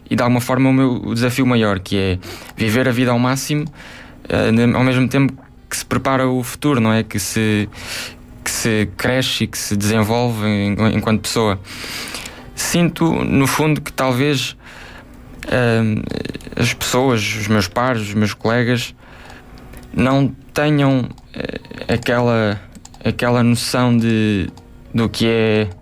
e de alguma forma o desafio maior, que é viver a vida ao máximo, ao mesmo tempo que se prepara o futuro, não é? Que se cresce e que se desenvolve enquanto pessoa. Sinto, no fundo, que talvez as pessoas, os meus pares, os meus colegas, não tenham aquela noção do que é